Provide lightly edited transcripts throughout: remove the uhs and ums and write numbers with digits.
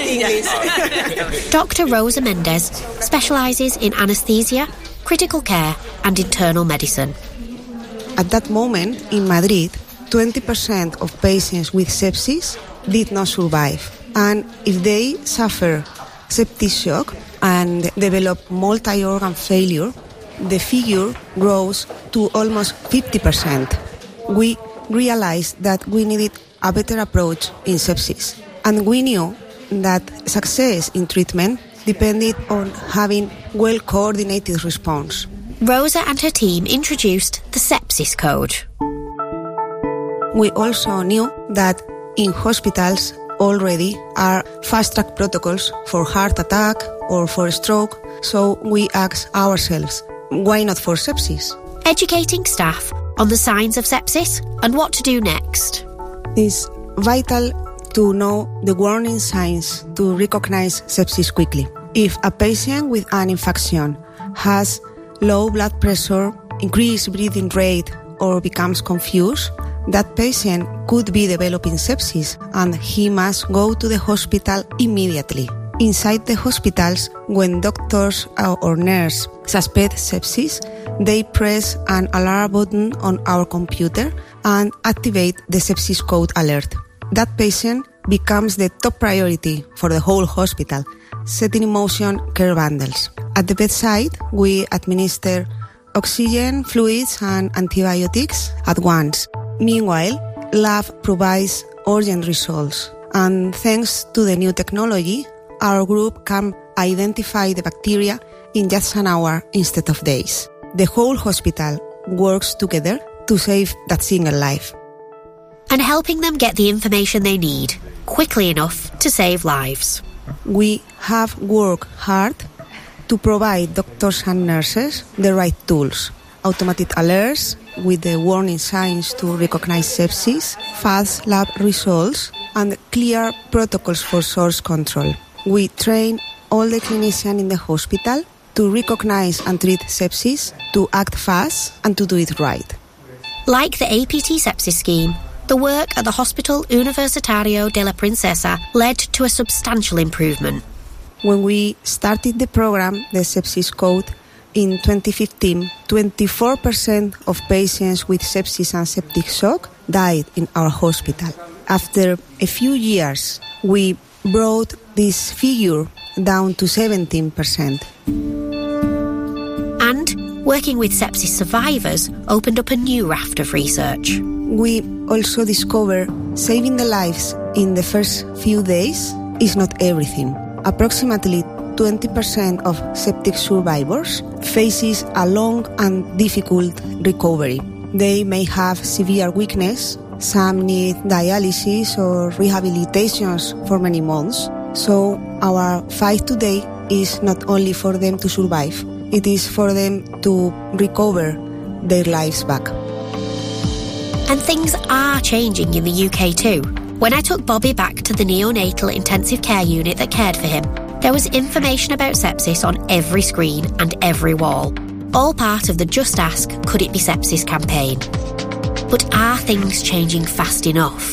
English. Dr. Rosa Mendez specialises in anaesthesia, critical care and internal medicine. At that moment, in Madrid, 20% of patients with sepsis did not survive. And if they suffer septic shock and develop multi-organ failure, the figure grows to almost 50%. We realized that we needed a better approach in sepsis. And we knew that success in treatment depended on having well-coordinated response. Rosa and her team introduced the Sepsis Code. We also knew that in hospitals already are fast-track protocols for heart attack or for stroke, so we asked ourselves, why not for sepsis? Educating staff on the signs of sepsis and what to do next. It's vital to know the warning signs to recognize sepsis quickly. If a patient with an infection has low blood pressure, increased breathing rate, or becomes confused, that patient could be developing sepsis and he must go to the hospital immediately. Inside the hospitals, when doctors or nurse suspect sepsis, they press an alarm button on our computer and activate the sepsis code alert. That patient becomes the top priority for the whole hospital, setting in motion care bundles. At the bedside, we administer oxygen, fluids and antibiotics at once. Meanwhile, lab provides urgent results, and thanks to the new technology, our group can identify the bacteria in just an hour instead of days. The whole hospital works together to save that single life. And helping them get the information they need, quickly enough to save lives. We have worked hard to provide doctors and nurses the right tools. Automated alerts with the warning signs to recognize sepsis, fast lab results, and clear protocols for source control. We train all the clinicians in the hospital to recognize and treat sepsis, to act fast, and to do it right. Like the APT sepsis scheme, the work at the Hospital Universitario de la Princesa led to a substantial improvement. When we started the program, the Sepsis Code, in 2015, 24% of patients with sepsis and septic shock died in our hospital. After a few years, we brought this figure down to 17%. And working with sepsis survivors opened up a new raft of research. We also discovered saving the lives in the first few days is not everything. Approximately 20% of septic survivors faces a long and difficult recovery. They may have severe weakness, some need dialysis or rehabilitations for many months. So our fight today is not only for them to survive, it is for them to recover their lives back. And things are changing in the UK too. When I took Bobby back to the neonatal intensive care unit that cared for him, there was information about sepsis on every screen and every wall, all part of the Just Ask Could It Be Sepsis campaign. But are things changing fast enough?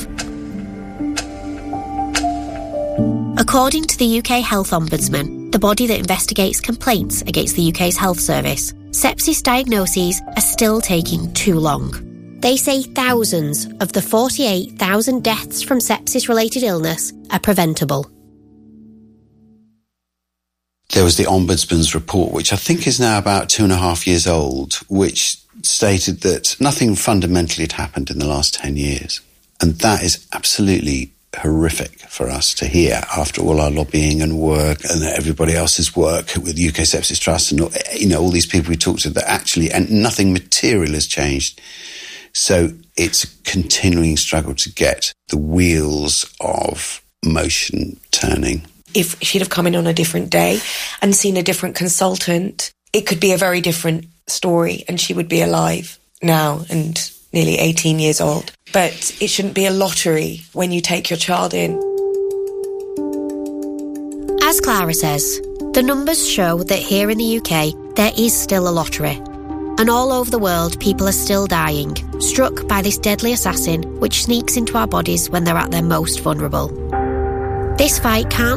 According to the UK Health Ombudsman, the body that investigates complaints against the UK's health service, sepsis diagnoses are still taking too long. They say thousands of the 48,000 deaths from sepsis-related illness are preventable. There was the Ombudsman's report, which I think is now about 2.5 years old, which stated that nothing fundamentally had happened in the last 10 years. And that is absolutely horrific for us to hear after all our lobbying and work and everybody else's work with the UK Sepsis Trust and all these people we talked to, that actually, and nothing material has changed. So it's a continuing struggle to get the wheels of motion turning. If she'd have come in on a different day and seen a different consultant, it could be a very different story and she would be alive now and nearly 18 years old. But it shouldn't be a lottery when you take your child in. As Clara says, the numbers show that here in the UK, there is still a lottery. And all over the world, people are still dying, struck by this deadly assassin which sneaks into our bodies when they're at their most vulnerable. This fight can't